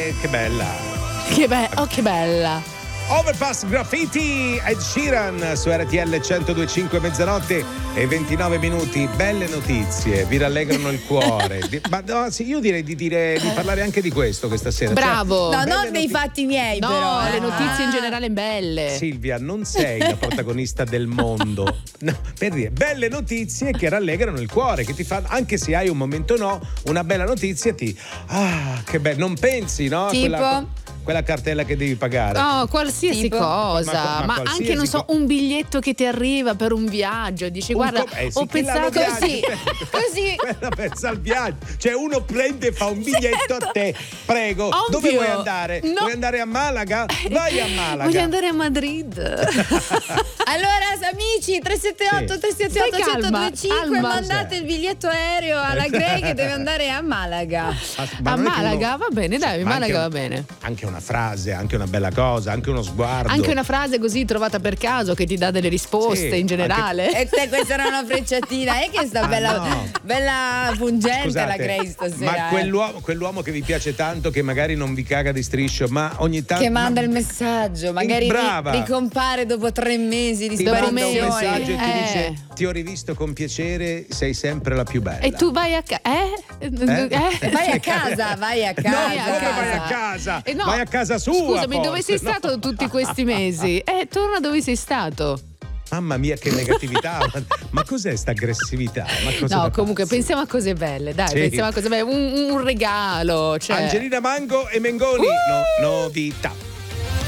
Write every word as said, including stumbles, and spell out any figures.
E che bella. Che be- oh, che bella. Overpass Graffiti, Ed Sheeran su R T L centodue e cinque, mezzanotte e ventinove minuti. Belle notizie, vi rallegrano il cuore. Di- ma no, sì, io direi di, dire, di parlare anche di questo questa sera. Bravo. Cioè, No, belle non dei noti- fatti miei, No, però. le eh. notizie in generale belle. Silvia, non sei la protagonista del mondo. No, per dire, belle notizie che rallegrano il cuore, che ti fanno, anche se hai un momento no, una bella notizia ti. Ah, che bello, non pensi, no? Tipo? Quella, quella cartella che devi pagare. No, qualsiasi Tipo? cosa, Ma- ma, ma anche qualsiasi non so, co- un biglietto che ti arriva per un viaggio, dici Un guarda, co- eh sì, ho che l'hanno pensato viaggio. Così, così. Quella pensa al viaggio, cioè uno prende e fa un biglietto a te, prego. Ovvio. Dove vuoi andare? No. Vuoi andare a Malaga? Vai a Malaga. Voglio andare a Madrid. Allora, amici, tre sette otto tre sette otto Stai calma, uno zero cinque, calma. mandate il biglietto aereo alla Grey che deve andare a Malaga. Ah, ma A non è che Malaga uno- va bene, dai, ma Malaga anche- va bene. Anche una frase, anche una bella cosa, anche uno sguardo. Anche una frase così trovata per caso che ti dà delle risposte Sì, in generale. E te, questa era una frecciatina, è che sta Ah, bella, no. bella pungente Scusate, la Grey stasera. ma eh. quell'uomo, quell'uomo che vi piace tanto, che magari non vi caga di striscio, ma ogni tanto Che manda ma- il messaggio, magari ri- Brava. ricompare dopo tre mesi di ti manda un sparizione. messaggio e ti Eh. dice: ti ho rivisto con piacere, sei sempre la più bella. E tu vai a casa. Eh? Eh? Vai a casa, vai a No, casa. Vai a come casa. vai a casa? Eh, no. Vai a casa sua. Scusami, dove forse, sei no? stato tutti questi mesi? Eh, torna dove sei stato. Mamma mia, che negatività! ma, ma cos'è sta aggressività? Ma cosa No, da comunque pazzi? pensiamo a cose belle, dai, Sì. pensiamo a cose belle. Un, un regalo. Cioè... Angelina Mango e Mengoni, no, novità.